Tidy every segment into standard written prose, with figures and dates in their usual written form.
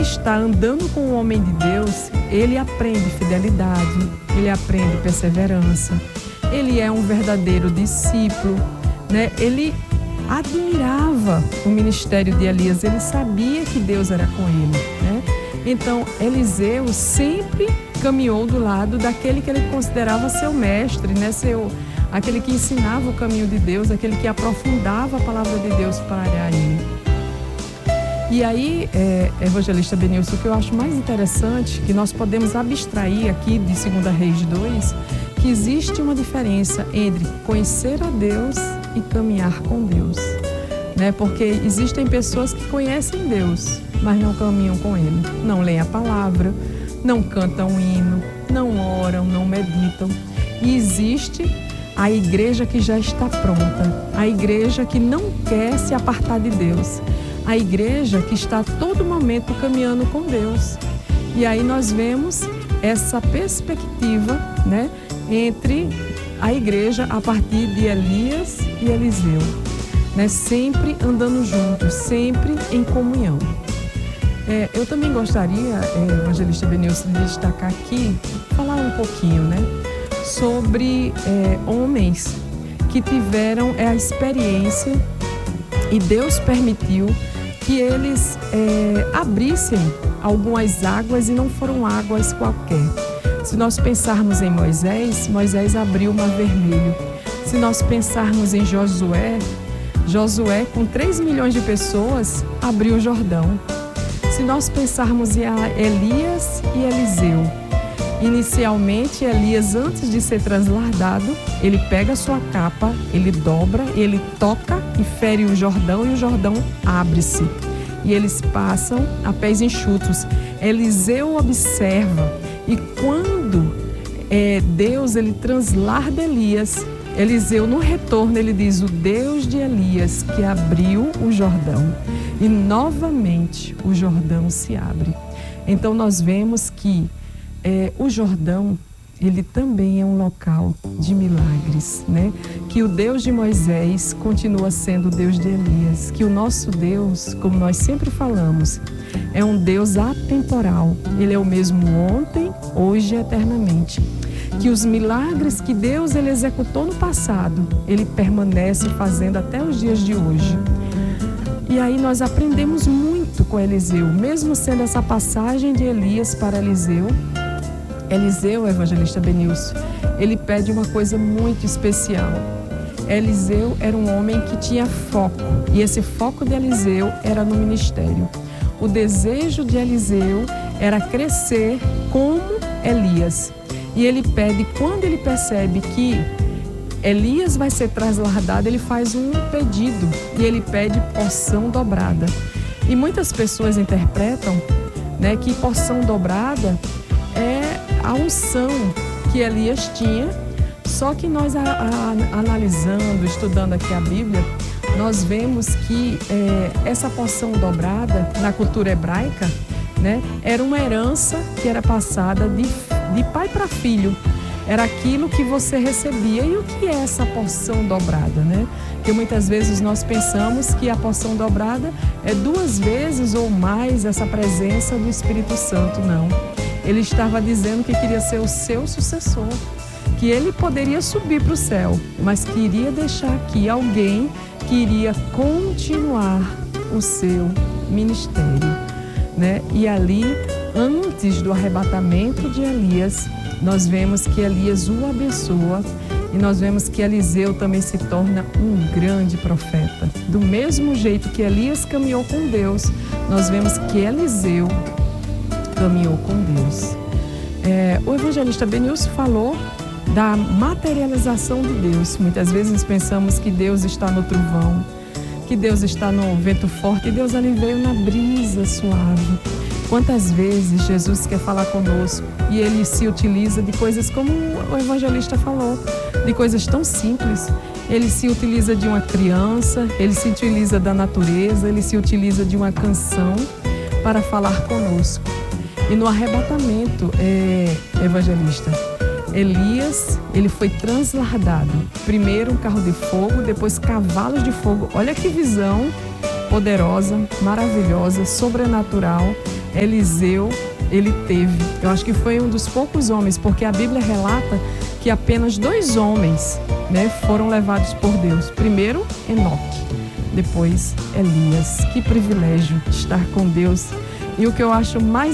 que está andando com o homem de Deus, ele aprende fidelidade, ele aprende perseverança, ele é um verdadeiro discípulo, né? Ele admirava o ministério de Elias, ele sabia que Deus era com ele, né? Então, Eliseu sempre caminhou do lado daquele que ele considerava seu mestre, né? Aquele que ensinava o caminho de Deus, aquele que aprofundava a palavra de Deus para ele. E aí, evangelista Benilson, o que eu acho mais interessante, que nós podemos abstrair aqui de 2 Reis 2, que existe uma diferença entre conhecer a Deus e caminhar com Deus, né? Porque existem pessoas que conhecem Deus, mas não caminham com Ele, não leem a palavra, não cantam hino, não oram, não meditam. E existe a igreja que já está pronta, a igreja que não quer se apartar de Deus, a igreja que está a todo momento caminhando com Deus. E aí nós vemos essa perspectiva, né, entre a igreja a partir de Elias e Eliseu, né, sempre andando juntos, sempre em comunhão. Eu também gostaria, evangelista Benilson, de destacar aqui, falar um pouquinho, né, sobre homens que tiveram a experiência e Deus permitiu que eles abrissem algumas águas e não foram águas qualquer. Se nós pensarmos em Moisés, Moisés abriu o Mar Vermelho. Se nós pensarmos em Josué, Josué com 3 milhões de pessoas abriu o Jordão. Se nós pensarmos em Elias e Eliseu, inicialmente Elias, antes de ser transladado, ele pega a sua capa, ele dobra, ele toca e fere o Jordão e o Jordão abre-se. E eles passam a pés enxutos. Eliseu observa e quando Deus ele translarda Elias, Eliseu no retorno ele diz: o Deus de Elias que abriu o Jordão. E novamente o Jordão se abre. Então nós vemos que o Jordão, ele também é um local de milagres, né? Que o Deus de Moisés continua sendo o Deus de Elias, que o nosso Deus, como nós sempre falamos, é um Deus atemporal. Ele é o mesmo ontem, hoje e eternamente. Que os milagres que Deus ele executou no passado, ele permanece fazendo até os dias de hoje. E aí nós aprendemos muito com Eliseu, mesmo sendo essa passagem de Elias para Eliseu. Eliseu, evangelista Benilson, ele pede uma coisa muito especial. Eliseu era um homem que tinha foco, e esse foco de Eliseu era no ministério. O desejo de Eliseu era crescer como Elias. E ele pede, quando ele percebe que Elias vai ser transladado, ele faz um pedido e ele pede porção dobrada. E muitas pessoas interpretam, né, que porção dobrada é a unção que Elias tinha, só que nós analisando, estudando aqui a Bíblia, nós vemos que essa porção dobrada na cultura hebraica, né, era uma herança que era passada de pai para filho. Era aquilo que você recebia. E o que é essa porção dobrada, né? Porque muitas vezes nós pensamos que a porção dobrada é 2 vezes ou mais essa presença do Espírito Santo. Não. Ele estava dizendo que queria ser o seu sucessor, que ele poderia subir para o céu, mas queria deixar aqui alguém que iria continuar o seu ministério, né? E ali, antes do arrebatamento de Elias, nós vemos que Elias o abençoa e nós vemos que Eliseu também se torna um grande profeta. Do mesmo jeito que Elias caminhou com Deus, nós vemos que Eliseu caminhou com Deus. O evangelista Benilson falou da materialização de Deus. Muitas vezes pensamos que Deus está no trovão, que Deus está no vento forte, e Deus ali veio na brisa suave. Quantas vezes Jesus quer falar conosco e Ele se utiliza de coisas como o evangelista falou, de coisas tão simples. Ele se utiliza de uma criança, Ele se utiliza da natureza, Ele se utiliza de uma canção para falar conosco. E no arrebatamento, evangelista, Elias, ele foi transladado. Primeiro um carro de fogo, depois cavalos de fogo. Olha que visão poderosa, maravilhosa, sobrenatural. Eliseu, ele teve. Eu acho que foi um dos poucos homens, porque a Bíblia relata que apenas 2 homens, né, foram levados por Deus. Primeiro, Enoque, depois Elias. Que privilégio estar com Deus. E o que eu acho mais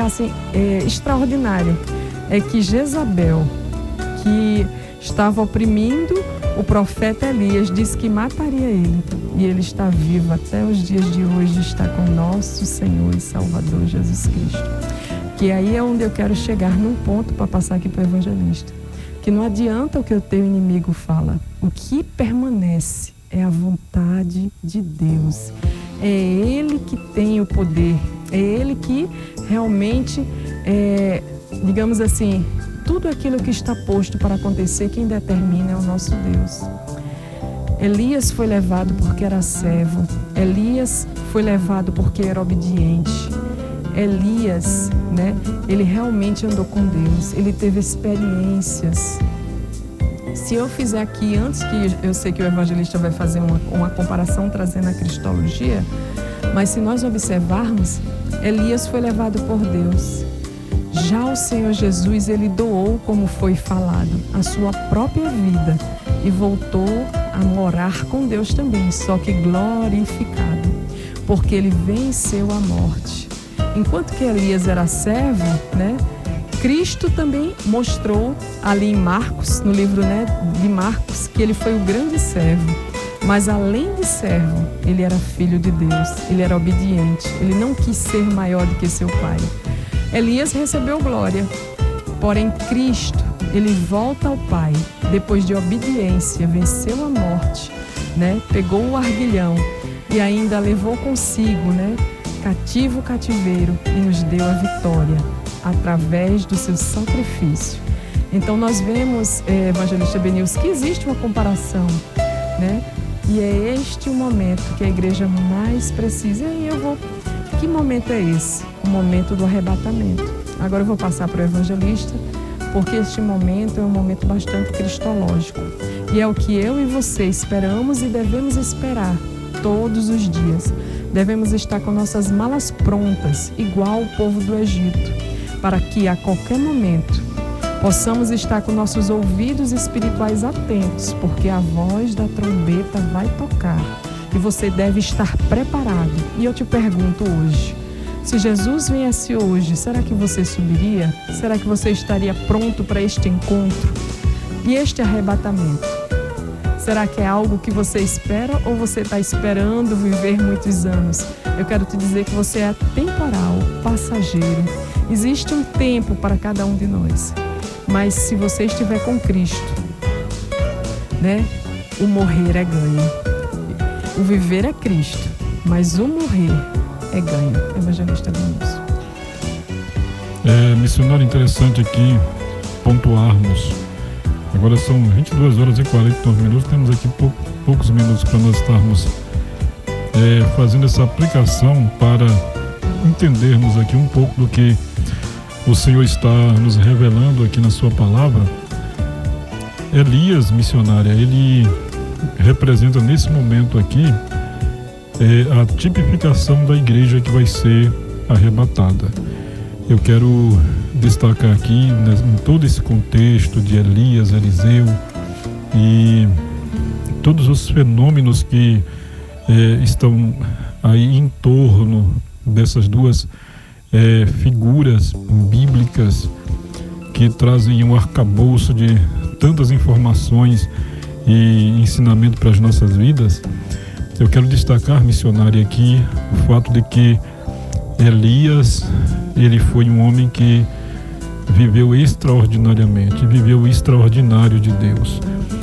extraordinário é que Jezabel, que estava oprimindo o profeta Elias, disse que mataria ele. E ele está vivo até os dias de hoje, está com nosso Senhor e Salvador Jesus Cristo. Que aí é onde eu quero chegar num ponto para passar aqui para o evangelista. Que não adianta o que o teu inimigo fala. O que permanece é a vontade de Deus. É Ele que tem o poder. É Ele que realmente, digamos assim, tudo aquilo que está posto para acontecer, quem determina é o nosso Deus. Elias foi levado porque era servo. Elias foi levado porque era obediente. Elias, né, ele realmente andou com Deus. Ele teve experiências. Se eu fizer aqui, antes que eu sei que o evangelista vai fazer uma comparação trazendo a cristologia, mas se nós observarmos, Elias foi levado por Deus. Já o Senhor Jesus, ele doou, como foi falado, a sua própria vida e voltou a morar com Deus também, só que glorificado, porque ele venceu a morte. Enquanto que Elias era servo, né, Cristo também mostrou ali em Marcos, no livro, né, de Marcos, que ele foi o grande servo. Mas além de servo, ele era filho de Deus, ele era obediente, ele não quis ser maior do que seu pai. Elias recebeu glória, porém Cristo, ele volta ao Pai, depois de obediência, venceu a morte, né? Pegou o arguilhão e ainda levou consigo, né, cativo o cativeiro e nos deu a vitória através do seu sacrifício. Então nós vemos, evangelista Benils, que existe uma comparação, né? E é este o momento que a igreja mais precisa. E aí que momento é esse? O momento do arrebatamento. Agora eu vou passar para o evangelista, porque este momento é um momento bastante cristológico. E é o que eu e você esperamos e devemos esperar todos os dias. Devemos estar com nossas malas prontas, igual o povo do Egito, para que a qualquer momento possamos estar com nossos ouvidos espirituais atentos, porque a voz da trombeta vai tocar e você deve estar preparado. E eu te pergunto hoje, se Jesus viesse hoje, será que você subiria? Será que você estaria pronto para este encontro? E este arrebatamento? Será que é algo que você espera ou você está esperando viver muitos anos? Eu quero te dizer que você é temporal, passageiro. Existe um tempo para cada um de nós. Mas se você estiver com Cristo, né, o morrer é ganho. O viver é Cristo, mas o morrer é ganho. Evangelista Benils. Missionário, interessante aqui pontuarmos. Agora são 22 horas e 49 minutos. Temos aqui poucos minutos para nós estarmos fazendo essa aplicação para entendermos aqui um pouco do que o Senhor está nos revelando aqui na sua palavra. Elias, missionária, ele representa nesse momento aqui a tipificação da igreja que vai ser arrebatada. Eu quero destacar aqui, em todo esse contexto de Elias, Eliseu e todos os fenômenos que estão aí em torno dessas duas figuras bíblicas que trazem um arcabouço de tantas informações e ensinamento para as nossas vidas. Eu quero destacar, missionário, aqui o fato de que Elias, ele foi um homem que viveu extraordinariamente, viveu o extraordinário de Deus.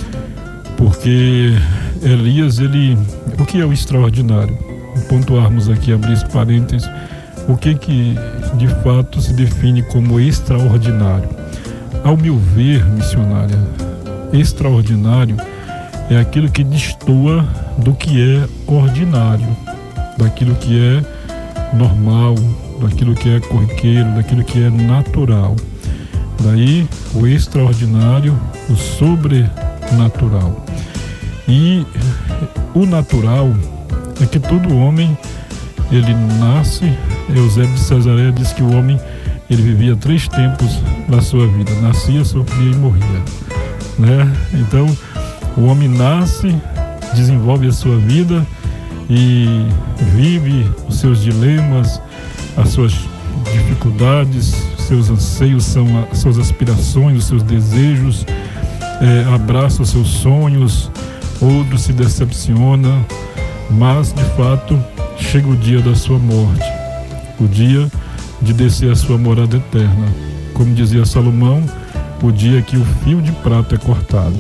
Porque Elias, o que é o extraordinário? Pontuarmos aqui, abrir esse parênteses, o que de fato se define como extraordinário? Ao meu ver, missionária, extraordinário é aquilo que destoa do que é ordinário, daquilo que é normal, daquilo que é corriqueiro, daquilo que é natural. Daí o extraordinário, o sobrenatural. E o natural é que todo homem, ele nasce Eusébio de Cesareia diz que o homem, ele vivia 3 tempos na sua vida: nascia, sofria e morria, né? Então, o homem nasce, desenvolve a sua vida e vive os seus dilemas, as suas dificuldades, seus anseios, suas aspirações, os seus desejos, abraça os seus sonhos, outro se decepciona, mas de fato chega o dia da sua morte, o dia de descer a sua morada eterna. Como dizia Salomão, o dia que o fio de prata é cortado.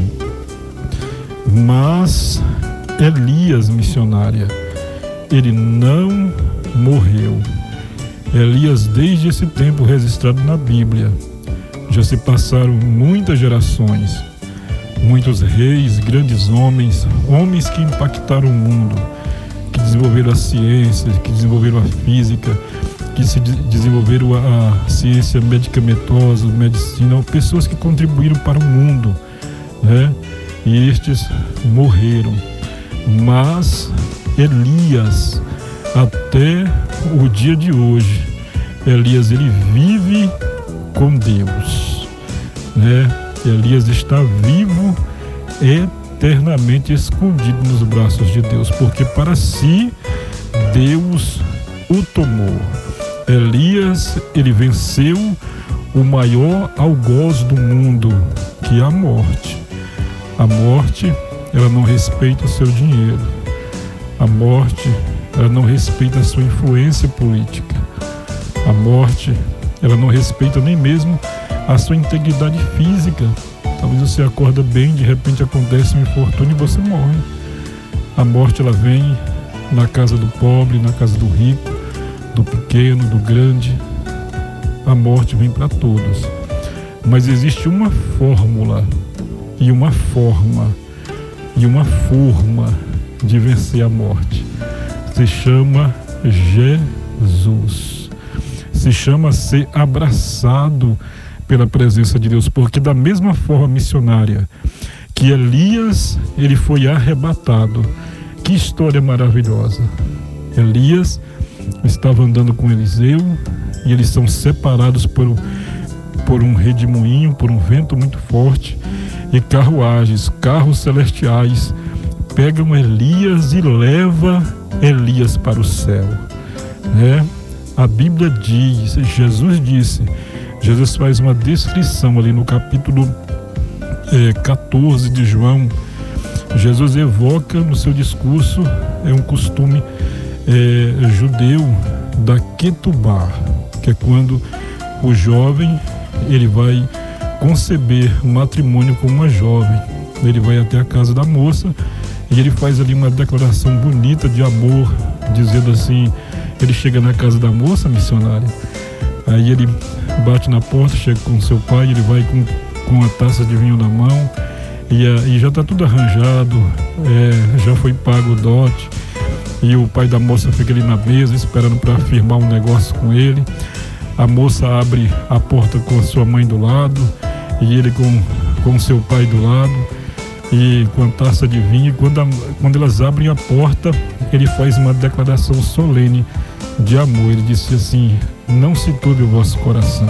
Mas Elias, missionária, ele não morreu. Elias, desde esse tempo registrado na Bíblia, já se passaram muitas gerações, muitos reis, grandes homens que impactaram o mundo, que desenvolveram a ciência, que desenvolveram a física, que se desenvolveram a ciência medicamentosa, medicina, pessoas que contribuíram para o mundo, né? E estes morreram. Mas Elias, até o dia de hoje, Elias, ele vive com Deus, né? Elias está vivo, eternamente escondido nos braços de Deus, porque para si Deus o tomou. Elias, ele venceu o maior algoz do mundo, que é a morte. A morte, ela não respeita o seu dinheiro. A morte, ela não respeita a sua influência política. A morte, ela não respeita nem mesmo a sua integridade física. Talvez você acorda bem, de repente acontece um infortúnio e você morre. A morte, ela vem na casa do pobre, na casa do rico, do pequeno, do grande. A morte vem para todos. Mas existe uma fórmula e uma forma e uma forma de vencer a morte. Se chama Jesus. Se chama ser abraçado pela presença de Deus, porque da mesma forma, missionária, que Elias, ele foi arrebatado. Que história maravilhosa. Elias estava andando com Eliseu e eles são separados por um redemoinho, por um vento muito forte, e carruagens, carros celestiais pegam Elias e leva Elias para o céu, né? A Bíblia diz, Jesus faz uma descrição ali no capítulo 14 de João. Jesus evoca no seu discurso, um costume judeu da Ketubá, que é quando o jovem, ele vai conceber um matrimônio com uma jovem. Ele vai até a casa da moça e ele faz ali uma declaração bonita de amor, dizendo assim, ele chega na casa da moça, missionária, aí ele bate na porta, chega com seu pai, ele vai com uma taça de vinho na mão e já está tudo arranjado, já foi pago o dote, e o pai da moça fica ali na mesa esperando para firmar um negócio com ele. A moça abre a porta com a sua mãe do lado e ele com seu pai do lado e com a taça de vinho. Quando elas abrem a porta, ele faz uma declaração solene de amor. Ele disse assim: não se turbe o vosso coração,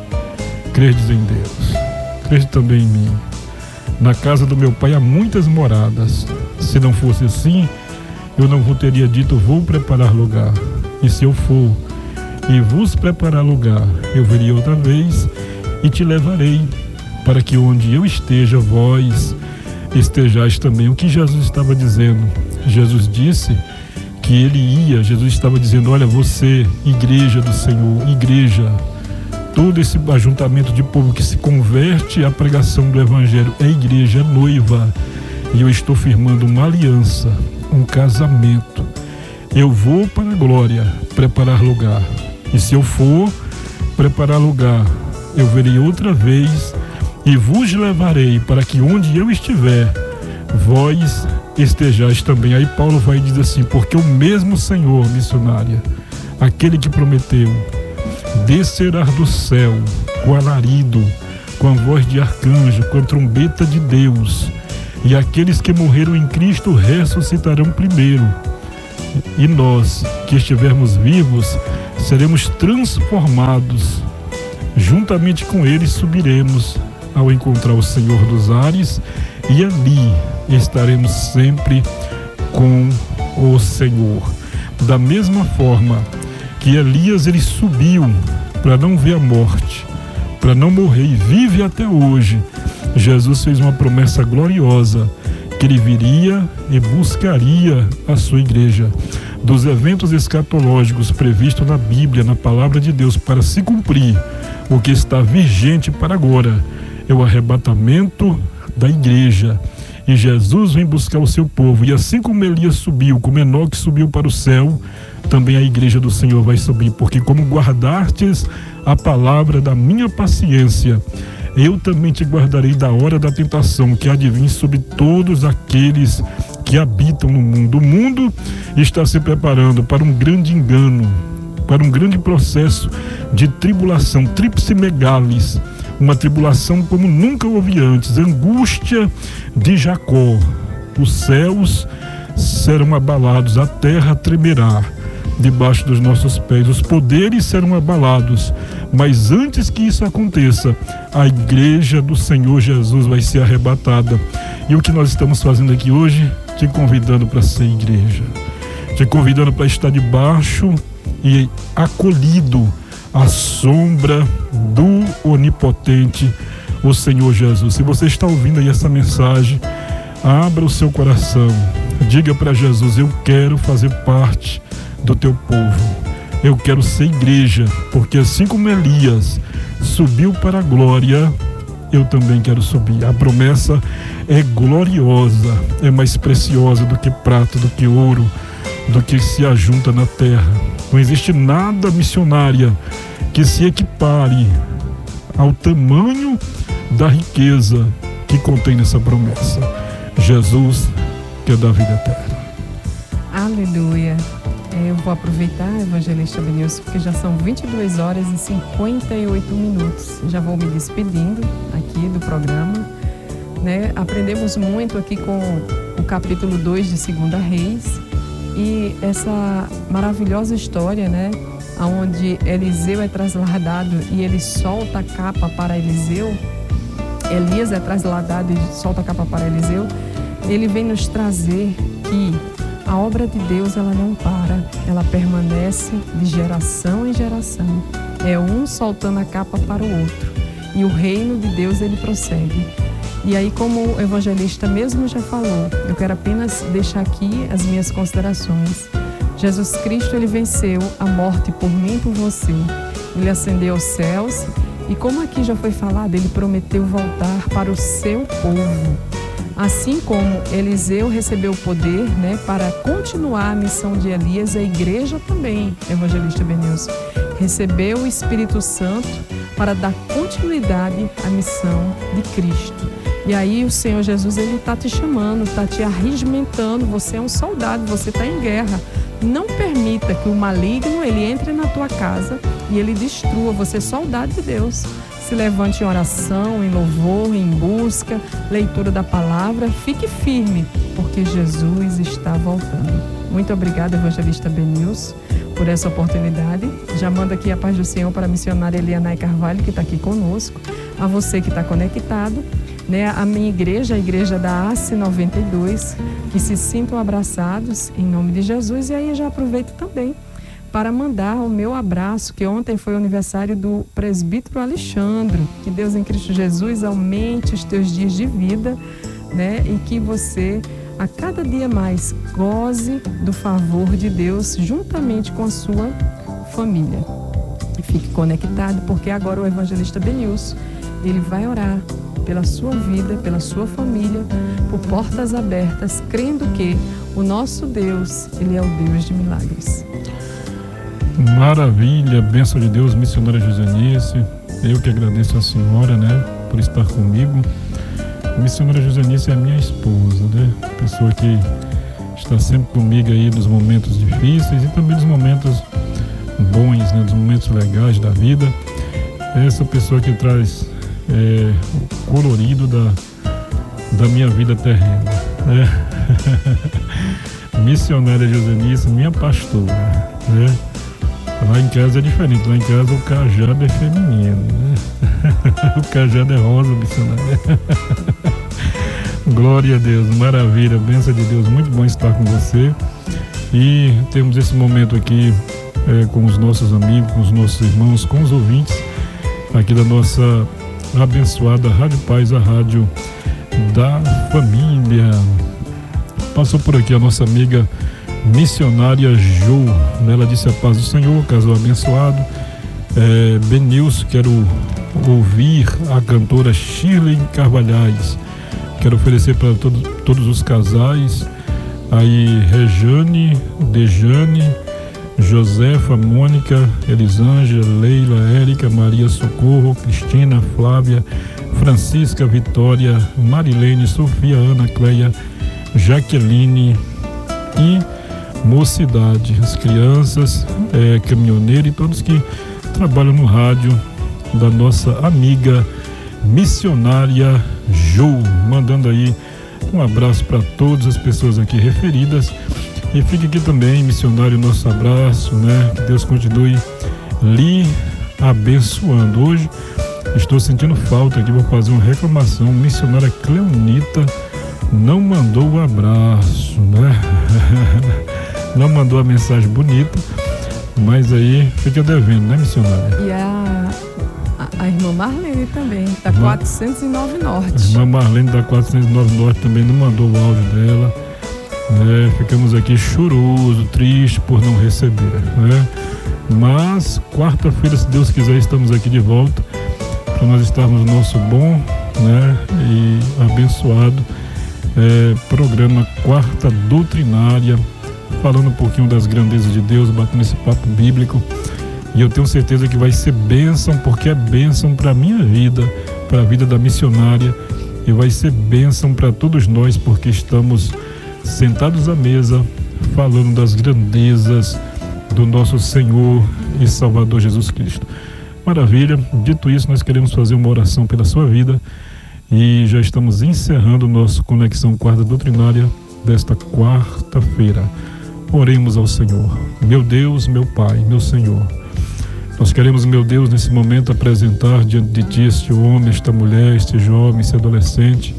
credes em Deus, crede também em mim. Na casa do meu pai há muitas moradas. Se não fosse assim, eu não vos teria dito, vou preparar lugar. E se eu for e vos preparar lugar, eu virei outra vez e te levarei, para que onde eu esteja, vós estejais também. O que Jesus estava dizendo? Jesus disse que ele ia, Jesus estava dizendo, olha, você, igreja do Senhor, igreja, todo esse ajuntamento de povo que se converte à pregação do Evangelho, é igreja, é noiva, e eu estou firmando uma aliança, um casamento. Eu vou para a glória preparar lugar, e se eu for preparar lugar, eu verei outra vez e vos levarei, para que onde eu estiver, vós estejais também. Aí Paulo vai dizer assim, porque o mesmo Senhor, missionária, aquele que prometeu, descerá do céu com alarido, com a voz de arcanjo, com a trombeta de Deus, e aqueles que morreram em Cristo ressuscitarão primeiro, e nós que estivermos vivos seremos transformados. Juntamente com Ele subiremos ao encontrar o Senhor dos ares, e ali estaremos sempre com o Senhor. Da mesma forma que Elias, ele subiu para não ver a morte, para não morrer, e vive até hoje, Jesus fez uma promessa gloriosa, que ele viria e buscaria a sua igreja. Dos eventos escatológicos previstos na Bíblia, na palavra de Deus, para se cumprir, o que está vigente para agora é o arrebatamento da igreja. E Jesus vem buscar o seu povo. E assim como Elias subiu, como Enoque subiu para o céu, também a igreja do Senhor vai subir. Porque como guardastes a palavra da minha paciência, eu também te guardarei da hora da tentação, que há de vir sobre todos aqueles que habitam no mundo. O mundo está se preparando para um grande engano, para um grande processo de tribulação, tríplice megalis, uma tribulação como nunca houve antes, angústia de Jacó. Os céus serão abalados, a terra tremerá debaixo dos nossos pés, os poderes serão abalados. Mas antes que isso aconteça, a igreja do Senhor Jesus vai ser arrebatada. E o que nós estamos fazendo aqui hoje? Te convidando para ser igreja, te convidando para estar debaixo e acolhido à sombra do onipotente, o Senhor Jesus. Se você está ouvindo aí essa mensagem, abra o seu coração, diga para Jesus: eu quero fazer parte do teu povo, eu quero ser igreja, porque assim como Elias subiu para a glória, eu também quero subir. A promessa é gloriosa, é mais preciosa do que prata, do que ouro, do que se ajunta na terra. Não existe nada, missionária, que se equipare ao tamanho da riqueza que contém nessa promessa. Jesus, que é da vida eterna. Aleluia. Eu vou aproveitar, evangelista Benilson, porque já são 22 horas e 58 minutos. Já vou me despedindo aqui do programa, né? Aprendemos muito aqui com o capítulo 2 de 2 Reis e essa maravilhosa história, né? Onde Eliseu é trasladado e ele solta a capa para Eliseu. Elias é trasladado e solta a capa para Eliseu. Ele vem nos trazer que a obra de Deus, ela não para, ela permanece de geração em geração. É um soltando a capa para o outro. E o reino de Deus, ele prossegue. E aí, como o evangelista mesmo já falou, eu quero apenas deixar aqui as minhas considerações. Jesus Cristo, ele venceu a morte por mim e por você. Ele ascendeu aos céus e, como aqui já foi falado, ele prometeu voltar para o seu povo. Assim como Eliseu recebeu o poder, né, para continuar a missão de Elias, a igreja também, evangelista Benilson, recebeu o Espírito Santo para dar continuidade à missão de Cristo. E aí o Senhor Jesus, ele está te chamando, está te arregimentando. Você é um soldado, você está em guerra. Não permita que o maligno, ele entre na tua casa e ele destrua. Você é soldado de Deus. Se levante em oração, em louvor, em busca, leitura da palavra. Fique firme, porque Jesus está voltando. Muito obrigada, evangelista Benilson, por essa oportunidade. Já mando aqui a paz do Senhor para a missionária Elianai Carvalho, que está aqui conosco. A você que está conectado, né? A minha igreja, a igreja da ACE 92, que se sintam abraçados em nome de Jesus. E aí já aproveito também para mandar o meu abraço, que ontem foi o aniversário do presbítero Alexandre. Que Deus em Cristo Jesus aumente os teus dias de vida, né? E que você, a cada dia mais, goze do favor de Deus juntamente com a sua família. E fique conectado, porque agora o evangelista Benilson, ele vai orar pela sua vida, pela sua família, por portas abertas, crendo que o nosso Deus, ele é o Deus de milagres. Maravilha, bênção de Deus, missionária Josenice. Eu que agradeço a senhora, né, por estar comigo. A missionária Josenice é a minha esposa, né, pessoa que está sempre comigo aí nos momentos difíceis e também nos momentos bons, né, nos momentos legais da vida. É essa pessoa que traz o colorido da minha vida terrena, né? Missionária Josenice, minha pastora, né? Lá em casa é diferente, lá em casa o cajado é feminino, né? O cajado é rosa, missionária. Glória a Deus, maravilha, bênção de Deus, muito bom estar com você. E temos esse momento aqui com os nossos amigos, com os nossos irmãos, com os ouvintes aqui da nossa abençoada Rádio Paz, a rádio da família. Passou por aqui a nossa amiga missionária Jo, ela disse: a paz do Senhor, casal abençoado. Benilson, quero ouvir a cantora Shirley Carvalhais, quero oferecer para todos os casais aí, Rejane, Dejane, Josefa, Mônica, Elisângela, Leila, Érica, Maria Socorro, Cristina, Flávia, Francisca, Vitória, Marilene, Sofia, Ana, Cleia, Jaqueline e Mocidade, as crianças, caminhoneiro e todos que trabalham no rádio da nossa amiga missionária Jo, mandando aí um abraço para todas as pessoas aqui referidas. E fique aqui também, missionário, nosso abraço, né? Que Deus continue lhe abençoando. Hoje estou sentindo falta aqui, vou fazer uma reclamação. Missionária Cleonita não mandou o abraço, né? Não mandou a mensagem bonita, mas aí fica devendo, né, missionária? E a irmã Marlene também, da 409 Norte. A irmã Marlene da 409 Norte também não mandou o áudio dela. Ficamos aqui choroso, triste por não receber, né? Mas quarta-feira, se Deus quiser, estamos aqui de volta para nós estarmos no nosso bom, né, e abençoado programa Quarta Doutrinária, falando um pouquinho das grandezas de Deus, batendo esse papo bíblico. E eu tenho certeza que vai ser bênção, porque é bênção para a minha vida, para a vida da missionária, e vai ser bênção para todos nós, porque estamos sentados à mesa, falando das grandezas do nosso Senhor e Salvador Jesus Cristo. Maravilha. Dito isso, nós queremos fazer uma oração pela sua vida e já estamos encerrando o nosso Conexão Quarta Doutrinária desta quarta-feira. Oremos ao Senhor. Meu Deus, meu Pai, meu Senhor, nós queremos, meu Deus, nesse momento apresentar diante de Ti este homem, esta mulher, este jovem, este adolescente,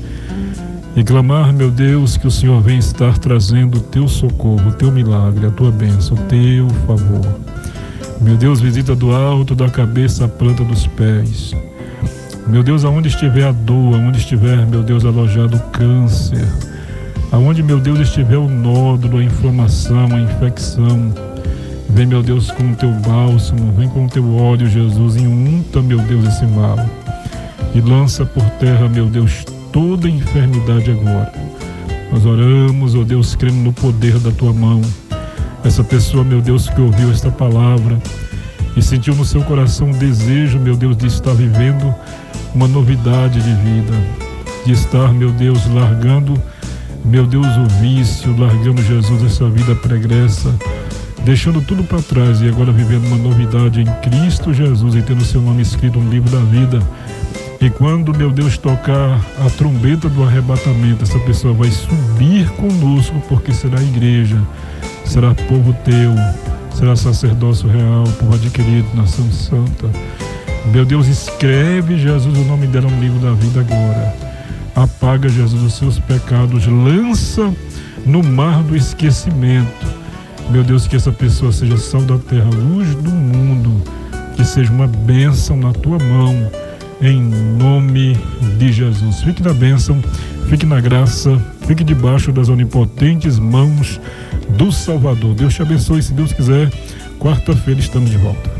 e clamar, meu Deus, que o Senhor venha estar trazendo o Teu socorro, o Teu milagre, a Tua bênção, o Teu favor. Meu Deus, visita do alto da cabeça a planta dos pés. Meu Deus, aonde estiver a dor, aonde estiver, meu Deus, alojado o câncer, aonde, meu Deus, estiver o nódulo, a inflamação, a infecção, vem, meu Deus, com o Teu bálsamo, vem com o Teu óleo, Jesus, e unta, meu Deus, esse mal e lança por terra, meu Deus, toda enfermidade agora. Nós oramos, ó Deus, crendo no poder da Tua mão. Essa pessoa, meu Deus, que ouviu esta palavra e sentiu no seu coração o desejo, meu Deus, de estar vivendo uma novidade de vida, de estar, meu Deus, largando, meu Deus, o vício, largando, Jesus, essa vida pregressa, deixando tudo para trás e agora vivendo uma novidade em Cristo Jesus e tendo seu nome escrito no livro da vida. E quando, meu Deus, tocar a trombeta do arrebatamento, essa pessoa vai subir conosco, porque será igreja, será povo Teu, será sacerdócio real, povo adquirido, nação santa. Meu Deus, escreve, Jesus, o nome dela no livro da vida agora. Apaga, Jesus, os seus pecados, lança no mar do esquecimento. Meu Deus, que essa pessoa seja sal da terra, luz do mundo, que seja uma bênção na Tua mão, em nome de Jesus. Fique na bênção, fique na graça, fique debaixo das onipotentes mãos do Salvador. Deus te abençoe, se Deus quiser, quarta-feira estamos de volta.